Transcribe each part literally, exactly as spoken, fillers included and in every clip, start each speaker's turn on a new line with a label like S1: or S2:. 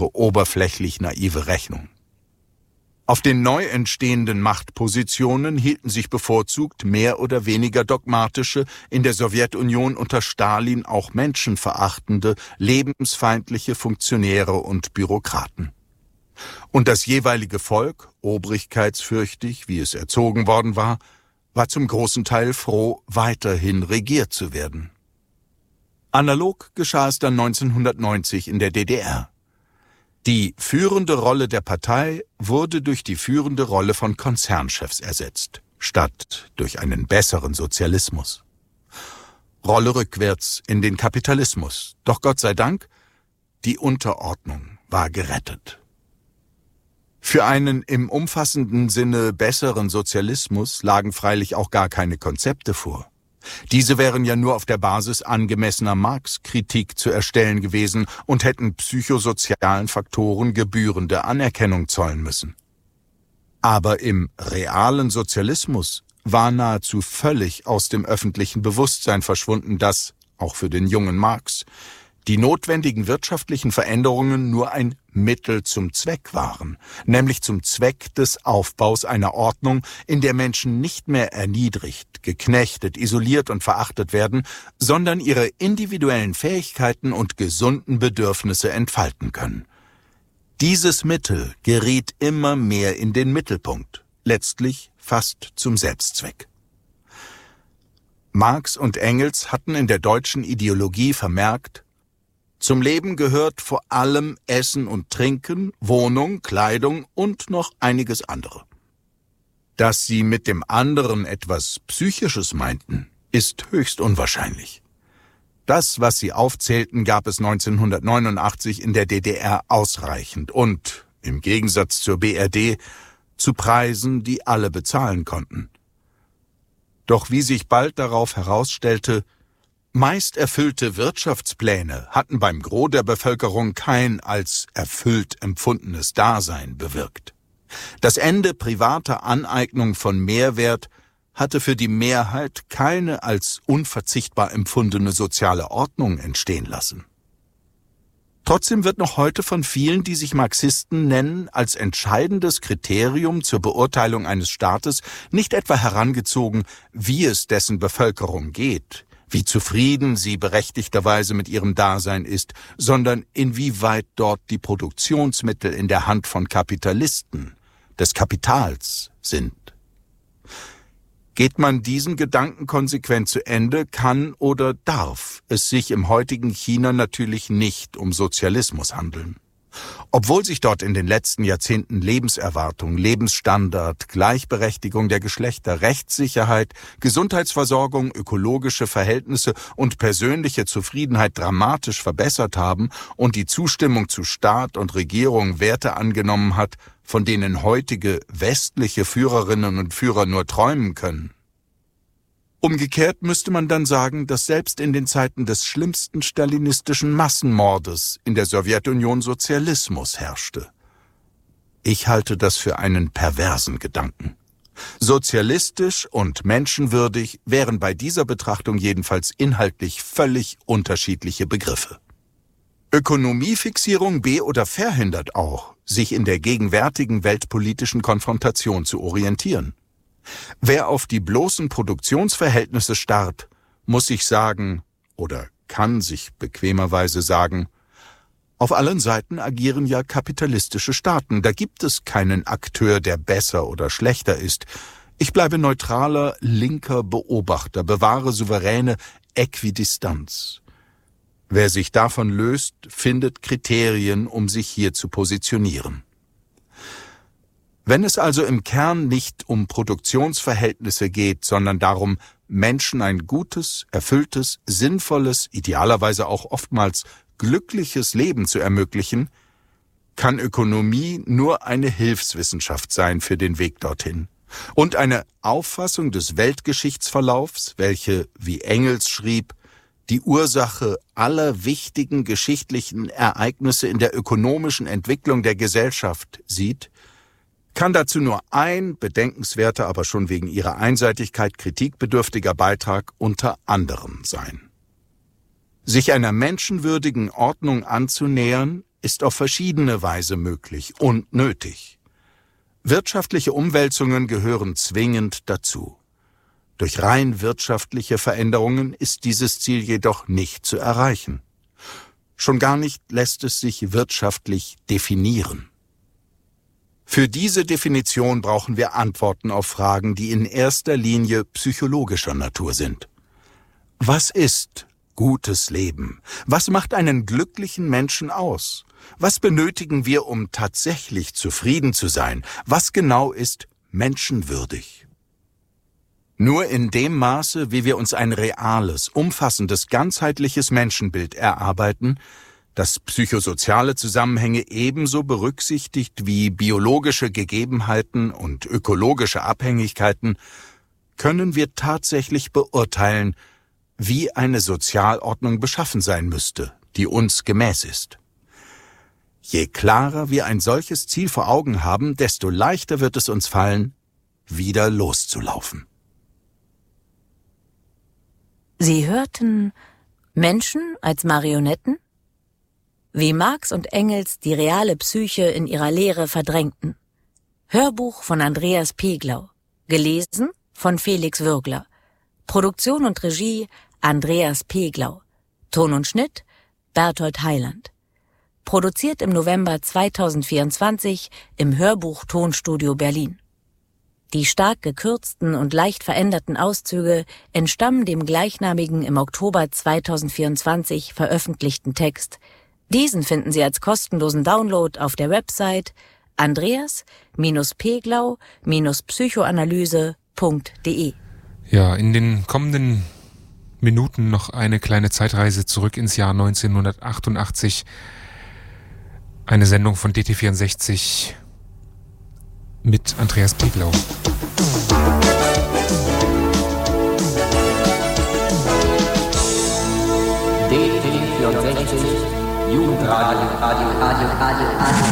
S1: oberflächlich naive Rechnung. Auf den neu entstehenden Machtpositionen hielten sich bevorzugt mehr oder weniger dogmatische, in der Sowjetunion unter Stalin auch menschenverachtende, lebensfeindliche Funktionäre und Bürokraten. Und das jeweilige Volk, obrigkeitsfürchtig, wie es erzogen worden war, war zum großen Teil froh, weiterhin regiert zu werden. Analog geschah es dann neunzehnhundertneunzig in der D D R. Die führende Rolle der Partei wurde durch die führende Rolle von Konzernchefs ersetzt, statt durch einen besseren Sozialismus. Rolle rückwärts in den Kapitalismus. Doch Gott sei Dank, die Unterordnung war gerettet. Für einen im umfassenden Sinne besseren Sozialismus lagen freilich auch gar keine Konzepte vor. Diese wären ja nur auf der Basis angemessener Marx-Kritik zu erstellen gewesen und hätten psychosozialen Faktoren gebührende Anerkennung zollen müssen. Aber im realen Sozialismus war nahezu völlig aus dem öffentlichen Bewusstsein verschwunden, dass, auch für den jungen Marx, die notwendigen wirtschaftlichen Veränderungen nur ein Mittel zum Zweck waren, nämlich zum Zweck des Aufbaus einer Ordnung, in der Menschen nicht mehr erniedrigt, geknechtet, isoliert und verachtet werden, sondern ihre individuellen Fähigkeiten und gesunden Bedürfnisse entfalten können. Dieses Mittel geriet immer mehr in den Mittelpunkt, letztlich fast zum Selbstzweck. Marx und Engels hatten in der deutschen Ideologie vermerkt: Zum Leben gehört vor allem Essen und Trinken, Wohnung, Kleidung und noch einiges andere. Dass sie mit dem anderen etwas Psychisches meinten, ist höchst unwahrscheinlich. Das, was sie aufzählten, gab es neunzehnhundertneunundachtzig in der D D R ausreichend und, im Gegensatz zur B R D, zu Preisen, die alle bezahlen konnten. Doch wie sich bald darauf herausstellte, meist erfüllte Wirtschaftspläne hatten beim Gros der Bevölkerung kein als erfüllt empfundenes Dasein bewirkt. Das Ende privater Aneignung von Mehrwert hatte für die Mehrheit keine als unverzichtbar empfundene soziale Ordnung entstehen lassen. Trotzdem wird noch heute von vielen, die sich Marxisten nennen, als entscheidendes Kriterium zur Beurteilung eines Staates nicht etwa herangezogen, wie es dessen Bevölkerung geht, wie zufrieden sie berechtigterweise mit ihrem Dasein ist, sondern inwieweit dort die Produktionsmittel in der Hand von Kapitalisten, des Kapitals, sind. Geht man diesen Gedanken konsequent zu Ende, kann oder darf es sich im heutigen China natürlich nicht um Sozialismus handeln. Obwohl sich dort in den letzten Jahrzehnten Lebenserwartung, Lebensstandard, Gleichberechtigung der Geschlechter, Rechtssicherheit, Gesundheitsversorgung, ökologische Verhältnisse und persönliche Zufriedenheit dramatisch verbessert haben und die Zustimmung zu Staat und Regierung Werte angenommen hat, von denen heutige westliche Führerinnen und Führer nur träumen können. Umgekehrt müsste man dann sagen, dass selbst in den Zeiten des schlimmsten stalinistischen Massenmordes in der Sowjetunion Sozialismus herrschte. Ich halte das für einen perversen Gedanken. Sozialistisch und menschenwürdig wären bei dieser Betrachtung jedenfalls inhaltlich völlig unterschiedliche Begriffe. Ökonomiefixierung be- oder verhindert auch, sich in der gegenwärtigen weltpolitischen Konfrontation zu orientieren. Wer auf die bloßen Produktionsverhältnisse starrt, muss sich sagen, oder kann sich bequemerweise sagen, auf allen Seiten agieren ja kapitalistische Staaten, da gibt es keinen Akteur, der besser oder schlechter ist. Ich bleibe neutraler, linker Beobachter, bewahre souveräne Äquidistanz. Wer sich davon löst, findet Kriterien, um sich hier zu positionieren. Wenn es also im Kern nicht um Produktionsverhältnisse geht, sondern darum, Menschen ein gutes, erfülltes, sinnvolles, idealerweise auch oftmals glückliches Leben zu ermöglichen, kann Ökonomie nur eine Hilfswissenschaft sein für den Weg dorthin. Und eine Auffassung des Weltgeschichtsverlaufs, welche, wie Engels schrieb, die Ursache aller wichtigen geschichtlichen Ereignisse in der ökonomischen Entwicklung der Gesellschaft sieht, kann dazu nur ein bedenkenswerter, aber schon wegen ihrer Einseitigkeit kritikbedürftiger Beitrag unter anderem sein. Sich einer menschenwürdigen Ordnung anzunähern, ist auf verschiedene Weise möglich und nötig. Wirtschaftliche Umwälzungen gehören zwingend dazu. Durch rein wirtschaftliche Veränderungen ist dieses Ziel jedoch nicht zu erreichen. Schon gar nicht lässt es sich wirtschaftlich definieren. Für diese Definition brauchen wir Antworten auf Fragen, die in erster Linie psychologischer Natur sind. Was ist gutes Leben? Was macht einen glücklichen Menschen aus? Was benötigen wir, um tatsächlich zufrieden zu sein? Was genau ist menschenwürdig? Nur in dem Maße, wie wir uns ein reales, umfassendes, ganzheitliches Menschenbild erarbeiten, das psychosoziale Zusammenhänge ebenso berücksichtigt wie biologische Gegebenheiten und ökologische Abhängigkeiten, können wir tatsächlich beurteilen, wie eine Sozialordnung beschaffen sein müsste, die uns gemäß ist. Je klarer wir ein solches Ziel vor Augen haben, desto leichter wird es uns fallen, wieder loszulaufen.
S2: Sie hörten Menschen als Marionetten? Wie Marx und Engels die reale Psyche in ihrer Lehre verdrängten. Hörbuch von Andreas Peglau. Gelesen von Felix Würgler. Produktion und Regie Andreas Peglau. Ton und Schnitt Berthold Heiland. Produziert im November zweitausendvierundzwanzig im Hörbuch-Tonstudio Berlin. Die stark gekürzten und leicht veränderten Auszüge entstammen dem gleichnamigen im Oktober zweitausendvierundzwanzig veröffentlichten Text. Diesen finden Sie als kostenlosen Download auf der Website andreas peglau psychoanalyse punkt de.
S3: Ja, in den kommenden Minuten noch eine kleine Zeitreise zurück ins Jahr neunzehnhundertachtundachtzig. Eine Sendung von D T vierundsechzig mit Andreas Peglau.
S4: D T vierundsechzig Jugendradio, Radio, Radio, Radio, Radio.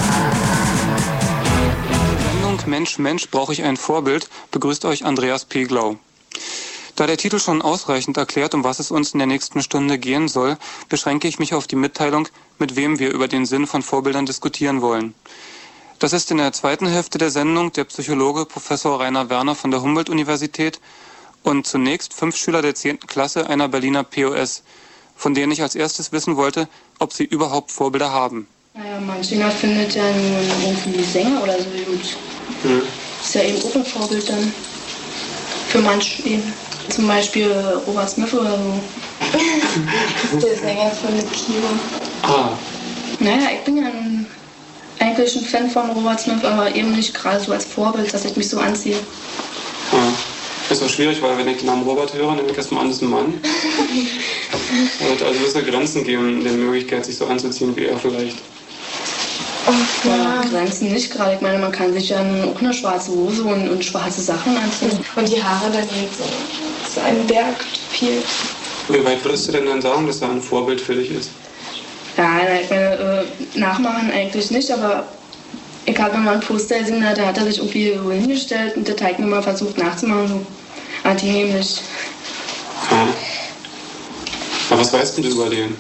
S5: Sendung Mensch, Mensch, brauche ich ein Vorbild, begrüßt euch Andreas Peglau. Da der Titel schon ausreichend erklärt, um was es uns in der nächsten Stunde gehen soll, beschränke ich mich auf die Mitteilung, mit wem wir über den Sinn von Vorbildern diskutieren wollen. Das ist in der zweiten Hälfte der Sendung der Psychologe Professor Rainer Werner von der Humboldt-Universität und zunächst fünf Schüler der zehnten Klasse einer Berliner P O S, von denen ich als erstes wissen wollte, ob sie überhaupt Vorbilder haben.
S6: Naja, mancher findet ja nur irgendwie Sänger oder so gut. Mhm. Ist ja eben auch ein Vorbild dann. Für manche eben. Zum Beispiel Robert Smith oder so. Der Sänger von The Cure. Ah. Naja, ich bin ja ein, eigentlich ein Fan von Robert Smith, aber eben nicht gerade so als Vorbild, dass ich mich so anziehe.
S5: Ah. Das ist auch schwierig, weil wenn ich den Namen Robert höre, nehme ich erstmal an, das ist ein Mann. Und also wird es ja Grenzen geben, der Möglichkeit, sich so anzuziehen wie er vielleicht.
S6: Oh, ja. Grenzen nicht gerade. Ich meine, man kann sich ja auch eine schwarze Hose und, und schwarze Sachen anziehen. Und die Haare dann eben so, so ein Berg viel.
S5: Wie weit würdest du denn dann sagen, dass er ein Vorbild für dich ist?
S6: Ja, ich meine, äh, nachmachen eigentlich nicht, aber ich habe mir mal ein Poster gesehen, da hat er sich irgendwie so hingestellt und der Teig mir mal versucht nachzumachen. So. Aber die nämlich.
S5: Ja. Aber was weißt du über den?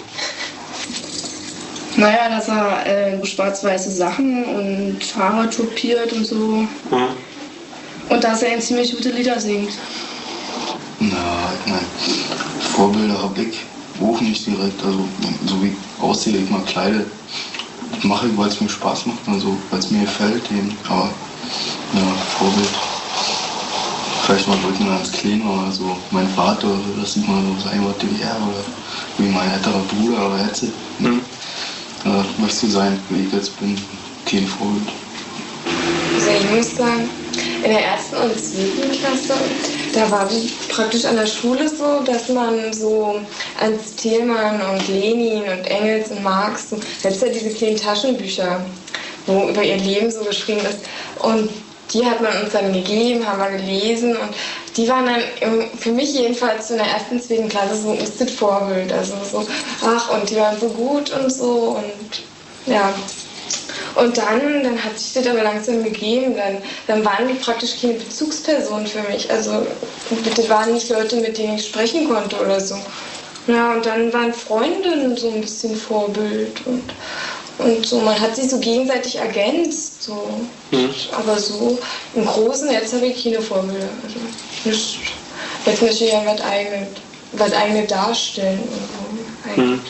S6: Naja, dass er äh, schwarz-weiße Sachen und Haare tupiert und so. Ja. Und dass er eben ziemlich gute Lieder singt.
S7: Na, ich meine, Vorbilder habe ich auch nicht direkt. Also, so wie ich aussehe, ich mal Kleider. Das mache ich, weil es mir Spaß macht und so, weil es mir gefällt eben. Aber, ja, Vorbild. Vielleicht mal wirklich nur ganz klein oder so. Mein Vater, das sieht man so sein, was der wäre. Oder wie mein älterer Bruder oder jetzt. Mhm. Ja, möchtest du sein, wie ich jetzt bin, kein Vorbild.
S8: Also ich muss sagen, in der ersten und zweiten Klasse, da war das praktisch an der Schule so, dass man so ans Thielmann und Lenin und Engels und Marx, so, selbst ja diese kleinen Taschenbücher, wo über ihr Leben so geschrieben ist. Und die hat man uns dann gegeben, haben wir gelesen und die waren dann für mich jedenfalls in der ersten, zweiten Klasse so ein bisschen Vorbild. Also so, ach, und die waren so gut und so und ja. Und dann, dann hat sich das aber langsam gegeben, dann, dann waren die praktisch keine Bezugspersonen für mich. Also das waren nicht Leute, mit denen ich sprechen konnte oder so. Ja, und dann waren Freundinnen so ein bisschen Vorbild und Und so, man hat sich so gegenseitig ergänzt. So. Mhm. Aber so im Großen, jetzt habe ich keine Vorbilder. Also nicht, jetzt möchte ich ja was eigenes, was eigenes darstellen. So. Mhm.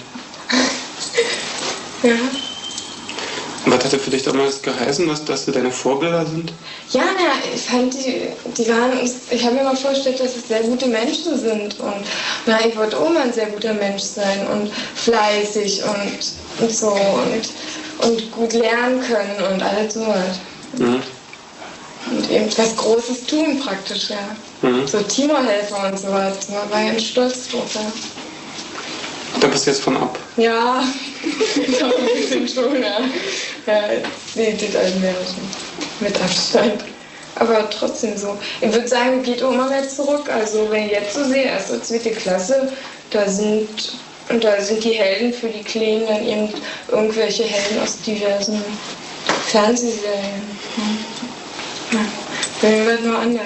S8: Ja.
S5: Und was hat das für dich damals geheißen, dass, dass sie deine Vorbilder sind?
S8: Ja, na, ich fand die, die waren, ich habe mir mal vorgestellt, dass es sehr gute Menschen sind und na, ich wollte auch mal ein sehr guter Mensch sein und fleißig und, und so und, und gut lernen können und alles so was. Mhm. Und eben was Großes tun praktisch, ja. Mhm. So Timo-Helfer und sowas, da war ich ganz stolz drauf, ja.
S5: Da bist du jetzt von ab?
S8: Ja, doch ein bisschen schon, ja. Ja, sie geht ein Märchen mit Abstand. Aber trotzdem so. Ich würde sagen, geht auch immer mehr zurück. Also wenn ich jetzt so sehe, erste, zweite Klasse, da sind, und da sind die Helden für die Kleinen dann eben irgendwelche Helden aus diversen Fernsehserien. Ja, dann wird nur anders.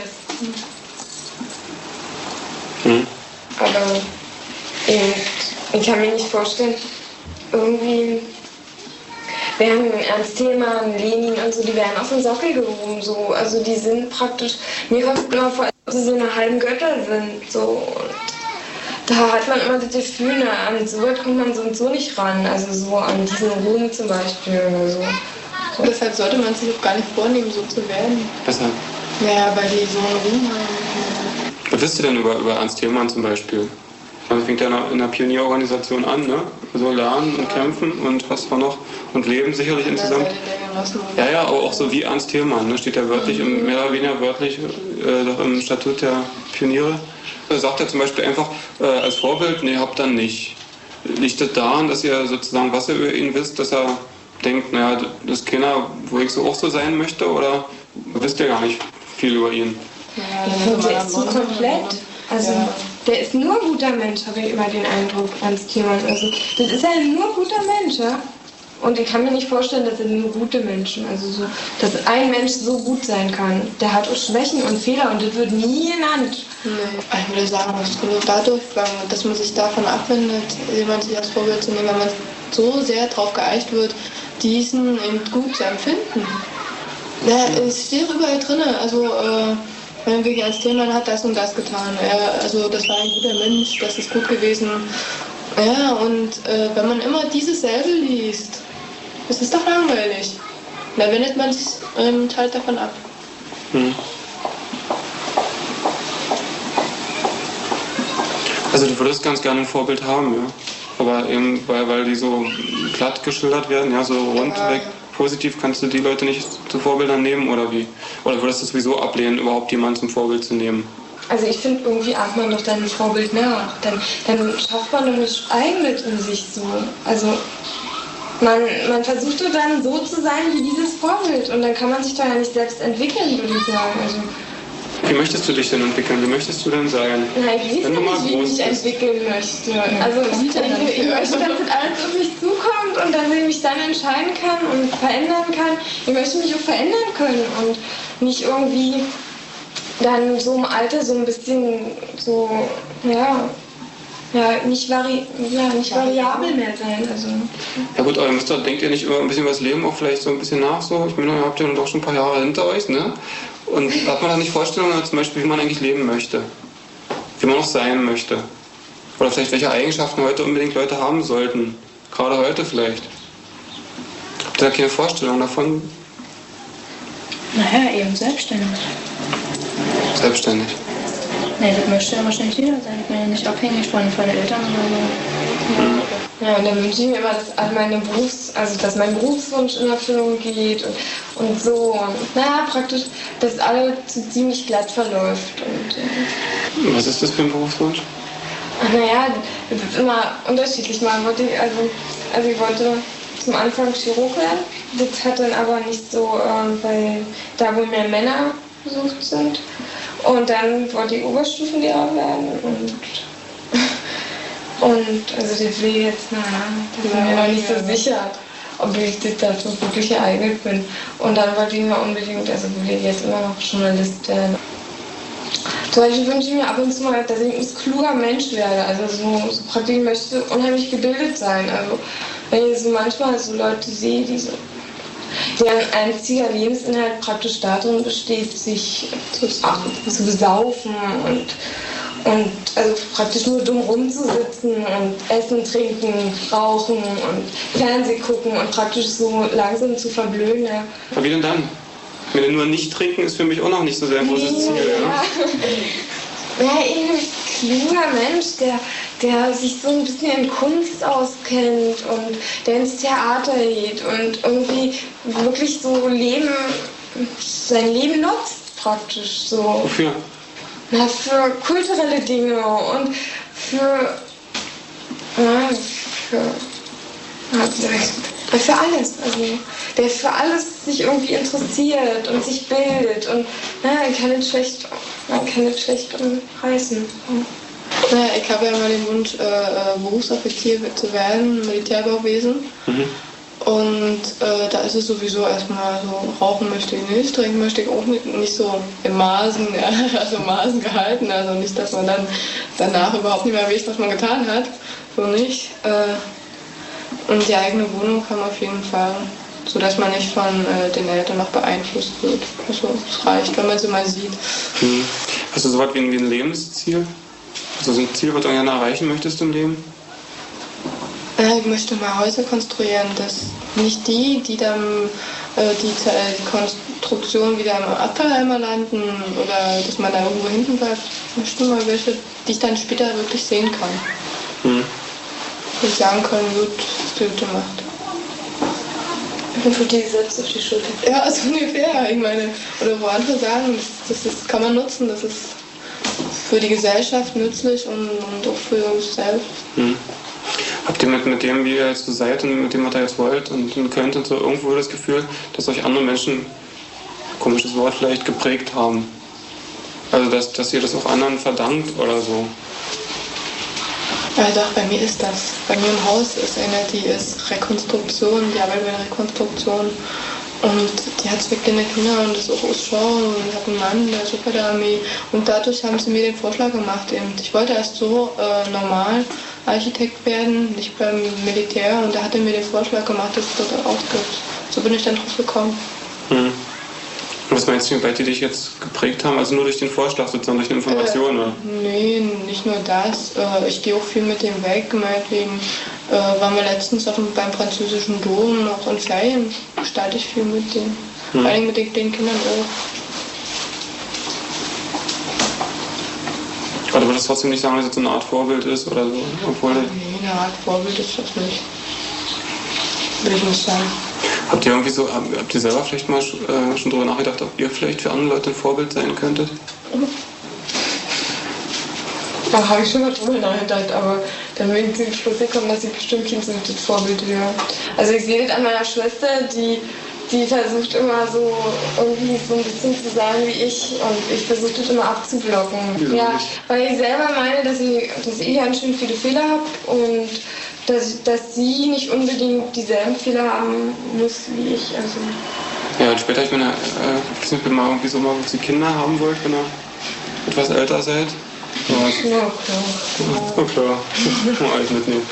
S5: Hm.
S8: Aber eben, ich kann mir nicht vorstellen, irgendwie wären Ernst Thälmann, Lenin und so, die werden auf den Sockel gehoben, so. Also die sind praktisch, mir kommt immer vor, als ob sie so eine halben Götter sind, so. Und da hat man immer das Gefühl, na, an so weit kommt man so und so nicht ran, also so an diesen Ruhm zum Beispiel oder so.
S6: Und deshalb sollte man sich auch gar nicht vornehmen, so zu werden.
S5: Weshalb?
S6: Ja, weil die so einen Ruhm haben.
S5: Was wisst ihr denn über, über Ernst Thälmann zum Beispiel? Man fängt ja in einer Pionierorganisation an, ne? Also lernen und kämpfen und was war noch? Und leben sicherlich insgesamt. Ja, ja, aber auch so wie Ernst Thälmann, ne? Steht ja wörtlich, mhm. im, mehr oder weniger wörtlich äh, doch im Statut der Pioniere. Da sagt er zum Beispiel einfach äh, als Vorbild, nee, habt dann nicht. Liegt das daran, dass ihr sozusagen, was ihr über ihn wisst, dass er denkt, naja, das ist keiner, wo ich so auch so sein möchte, oder wisst ihr gar nicht viel über ihn?
S8: Ja, der ist so komplett. Also, ja. Der ist nur ein guter Mensch, habe ich immer den Eindruck, Ernst Thälmann. Also, das ist halt nur ein guter Mensch, ja. Und ich kann mir nicht vorstellen, dass er nur gute Menschen, also so, dass ein Mensch so gut sein kann. Der hat auch Schwächen und Fehler und das wird nie genannt.
S6: Nee, ich würde sagen, dass dadurch, dass man sich davon abwendet, jemand sich als Vorbild zu nehmen, weil man so sehr darauf geeicht wird, diesen eben gut zu empfinden. Ja, es steht überall drin, also äh, wenn wirklich Ernst Thälmann hat das und das getan. Er, also das war ein guter Mensch, das ist gut gewesen. Ja, und äh, wenn man immer dieses selbe liest, das ist doch langweilig. Da wendet man sich ähm, halt davon ab.
S5: Hm. Also du würdest ganz gerne ein Vorbild haben, ja. Aber eben, weil, weil die so platt geschildert werden, ja, so rundweg positiv, kannst du die Leute nicht zu Vorbildern nehmen oder wie? Oder würdest du sowieso ablehnen, überhaupt jemanden zum Vorbild zu nehmen?
S8: Also ich finde, irgendwie ahmt man doch dann ein Vorbild nach. Dann, dann schafft man doch nicht eigenes in sich so. Also man, man versucht doch dann so zu sein wie dieses Vorbild und dann kann man sich doch ja nicht selbst entwickeln, würde ich sagen. Also,
S5: wie möchtest du dich denn entwickeln? Wie möchtest du denn sein?
S8: Na, ich weiß nicht, wie ich mich entwickeln möchte. Also ich denke, ich möchte, dass das alles auf mich zukommt und dass ich mich dann entscheiden kann und verändern kann. Ich möchte mich auch verändern können und nicht irgendwie dann so im Alter so ein bisschen so, ja, ja, nicht, vari ja, nicht variabel mehr sein. Also.
S5: Ja gut, aber ihr müsst doch, denkt ihr nicht immer ein bisschen über das Leben auch vielleicht so ein bisschen nach so? Ich meine, ihr habt ja doch schon ein paar Jahre hinter euch, ne? Und hat man da nicht Vorstellungen, zum Beispiel, wie man eigentlich leben möchte? Wie man auch sein möchte? Oder vielleicht welche Eigenschaften heute unbedingt Leute haben sollten? Gerade heute vielleicht. Habt ihr da keine Vorstellung davon?
S6: Naja, eben selbstständig.
S5: Selbstständig?
S6: Nee, das möchte ja wahrscheinlich jeder sein. Ich bin ja nicht abhängig von, von den Eltern oder so.
S8: Mhm. Ja, und dann wünsche ich mir immer, dass, all meine Berufs-, also dass mein Berufswunsch in Erfüllung geht und, und so. Und naja, praktisch, dass alles ziemlich glatt verläuft. Und,
S5: äh Was ist das für ein Berufswunsch?
S8: Ach, naja, das ist immer unterschiedlich. Mal wollte ich, also, also ich wollte zum Anfang Chirurg werden. Das hat dann aber nicht so, äh, weil da wo mehr Männer besucht sind. Und dann wollte ich Oberstufenlehrer werden und, und also das will ich jetzt, naja, da bin ich mir noch nicht so sicher, ob ich das dazu wirklich geeignet bin. Und dann wollte ich mir unbedingt, also will ich jetzt immer noch Journalist werden. Zum Beispiel wünsche ich mir ab und zu mal, dass ich ein kluger Mensch werde. Also so, so praktisch, ich möchte unheimlich gebildet sein. Also wenn ich so manchmal so Leute sehe, die so, deren einziger Lebensinhalt praktisch darin besteht, sich zu, zu besaufen und, und also praktisch nur dumm rumzusitzen und essen, trinken, rauchen und Fernsehen gucken und praktisch so langsam zu verblöden. Ja.
S5: Aber wie denn dann? Wenn nur nicht trinken ist für mich auch noch nicht so sehr ein großes Ziel. Ja,
S8: ja. Ja, eben ein kluger Mensch, der, der sich so ein bisschen in Kunst auskennt und der ins Theater geht und irgendwie wirklich so Leben, sein Leben nutzt praktisch so.
S5: Wofür?
S8: Na, für kulturelle Dinge und für, ja, für, ja, für alles. Also, der für alles sich irgendwie interessiert und sich bildet und na, man kann nicht schlecht, man kann nicht schlecht umreißen.
S6: Naja, ich habe ja mal den Wunsch, äh, Berufsoffizier zu werden, Militärbauwesen. Mhm. Und äh, da ist es sowieso erstmal so, rauchen möchte ich nicht, trinken möchte ich auch nicht, nicht so in Maßen, ja, also Maßen gehalten, also nicht, dass man dann danach überhaupt nicht mehr weiß, was man getan hat, so nicht. Äh, und die eigene Wohnung kann man auf jeden Fall, sodass man nicht von äh, den Eltern noch beeinflusst wird. Also es reicht, wenn man sie mal sieht.
S5: Hm. Hast du so was wie ein, wie ein Lebensziel? Also so ein Ziel, was du gerne erreichen möchtest im Leben?
S6: Ich möchte mal Häuser konstruieren, dass nicht die, die dann äh, die, die Konstruktion wieder im Abfalleimer landen oder dass man da irgendwo hinten bleibt. Ich möchte mal welche, die ich dann später wirklich sehen kann. Hm. Und sagen können, gut, hast du gut gemacht.
S8: Und für die selbst auf die Schulter.
S6: Ja, so ungefähr. Ich meine, oder wo andere sagen, das, das ist, kann man nutzen, das ist für die Gesellschaft nützlich und, und auch für uns selbst. Hm.
S5: Habt ihr mit, mit dem, wie ihr jetzt so seid und mit dem, was ihr jetzt wollt und, und könnt und so irgendwo das Gefühl, dass euch andere Menschen, komisches Wort vielleicht, geprägt haben? Also, dass, dass ihr das auch anderen verdankt oder so?
S6: Ja, doch, bei mir ist das. Bei mir im Haus ist eine, die ist Rekonstruktion, die arbeitet bei der Rekonstruktion. Und die hat zwei kleine Kinder und ist auch aus Schau und hat einen Mann, der ist auch bei der Armee. Und dadurch haben sie mir den Vorschlag gemacht. Eben. Ich wollte erst so äh, normal Architekt werden, nicht beim Militär. Und da hat er mir den Vorschlag gemacht, dass es dort auch gibt. So bin ich dann drauf gekommen.
S5: Hm. Was meinst du, weil die dich jetzt geprägt haben? Also nur durch den Vorschlag sozusagen, durch die Information?
S6: Äh,
S5: oder?
S6: Nee, nicht nur das. Äh, ich gehe auch viel mit dem weg. Meinetwegen äh, waren wir letztens auf dem, beim französischen Dom, auch in Ferien gestalte ich viel mit denen. Hm. Vor allem mit den, den Kindern auch.
S5: Aber du würdest trotzdem nicht sagen, dass es so eine Art Vorbild ist oder so? Obwohl
S6: nee, eine Art Vorbild ist das nicht. Will ich nicht sagen.
S5: Habt ihr irgendwie so, habt ihr selber vielleicht mal äh, schon drüber nachgedacht, ob ihr vielleicht für andere Leute ein Vorbild sein könntet?
S8: Da habe ich schon mal drüber nachgedacht, aber dann bin ich zum Schluss gekommen, dass ich bestimmt kein so das Vorbild wäre. Also ich sehe das an meiner Schwester, die, die versucht immer so irgendwie so ein bisschen zu sein wie ich und ich versuche das immer abzublocken. Wieso ja, nicht? Weil ich selber meine, dass ich, dass ich ganz schön viele Fehler habe und dass, dass sie nicht unbedingt dieselben Fehler haben muss wie ich. Also.
S5: Ja, und später, ich meine, äh, ich bin mal irgendwie so mal, ob sie Kinder haben wollt, wenn ihr etwas älter seid. Ja,
S8: ja klar.
S5: Ja, klar. Mal alles mitnehmen.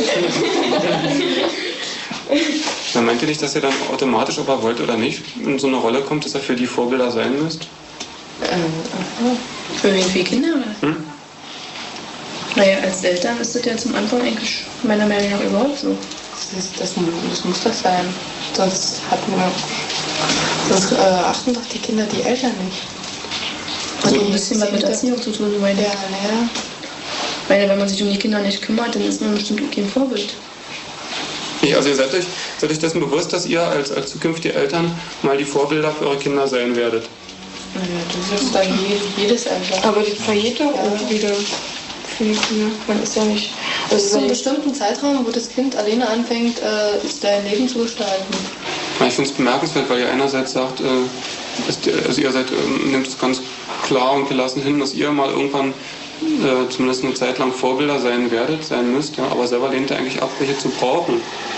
S5: Dann meint ihr nicht, dass ihr dann automatisch, ob ihr wollt oder nicht, in so eine Rolle kommt, dass ihr für die Vorbilder sein müsst?
S6: Ähm, für wen? Für die Kinder? Oder? Hm? Naja, als Eltern ist das ja zum Anfang eigentlich meiner Meinung nach überhaupt so. Das, ist, das, das muss das sein. Sonst, hat man, sonst äh, achten doch die Kinder die Eltern nicht.
S9: Also ein bisschen was mit Erziehung zu tun, weil
S6: ja, naja.
S9: Weil wenn man sich um die Kinder nicht kümmert, dann ist man bestimmt kein Vorbild.
S5: Ich, also ihr seid euch, seid euch dessen bewusst, dass ihr als, als zukünftige Eltern mal die Vorbilder für eure Kinder sein werdet?
S6: Naja, das ist dann jedes Eltern.
S8: Aber die vergeht doch auch wieder. Man ist ja nicht.
S6: Also zu einem bestimmten Zeitraum, wo das Kind alleine anfängt, äh, sein Leben zu gestalten.
S5: Ja, ich finde es bemerkenswert, weil ihr einerseits sagt, äh, ist, also ihr seid, äh, nehmt es ganz klar und gelassen hin, dass ihr mal irgendwann äh, zumindest eine Zeit lang Vorbilder sein werdet, sein müsst, ja, aber selber lehnt ihr eigentlich ab, welche zu brauchen.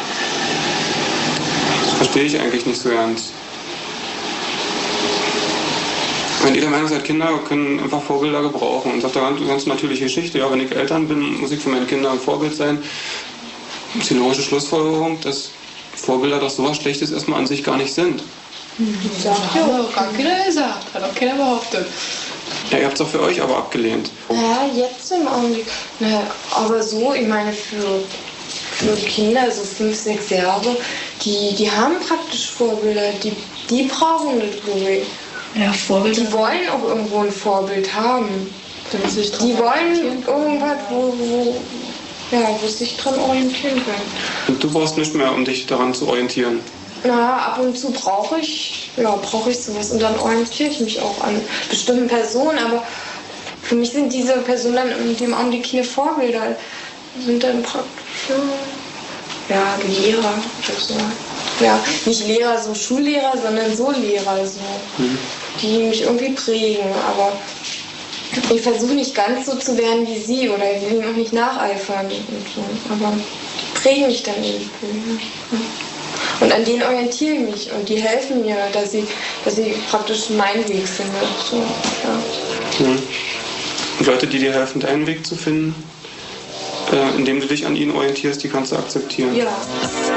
S5: Das verstehe ich eigentlich nicht so ernst. Wenn ihr der Meinung seid, Kinder können einfach Vorbilder gebrauchen und sagt, eine ganz natürliche Geschichte, ja, wenn ich Eltern bin, muss ich für meine Kinder ein Vorbild sein. ist die logische Schlussfolgerung, dass Vorbilder doch sowas Schlechtes erstmal an sich gar nicht sind.
S6: Sagt ja auch, gar keiner gesagt, hat auch keiner behauptet.
S5: Ja, ihr habt es auch für euch aber abgelehnt.
S8: Ja, jetzt im Augenblick. Naja, aber so, ich meine, für, für Kinder, so fünf, sechs Jahre, die, die haben praktisch Vorbilder, die, die brauchen das, glaube ich.
S6: Ja, Vorbilder.
S8: Die wollen auch irgendwo ein Vorbild haben.
S6: Sich
S8: die wollen irgendwas, wo, wo, ja, wo sich dran orientieren können.
S5: Und du brauchst nicht mehr, um dich daran zu orientieren?
S8: Na, ab und zu brauche ich, ja, brauche ich sowas und dann orientiere ich mich auch an bestimmten Personen, aber für mich sind diese Personen dann in dem Augenblick keine Vorbilder, sind dann praktisch, ja, Lehrer oder so. Ja, nicht Lehrer, so Schullehrer, sondern so Lehrer, so, mhm. die mich irgendwie prägen, aber ich versuche nicht ganz so zu werden wie sie oder ich will noch nicht nacheifern und so, aber die prägen mich dann irgendwie. Ja. Und an denen orientiere ich mich und die helfen mir, dass ich, dass ich praktisch meinen Weg finde. So, ja.
S5: Mhm. Und Leute, die dir helfen, deinen Weg zu finden, äh, indem du dich an ihnen orientierst, die kannst du akzeptieren.
S8: Ja.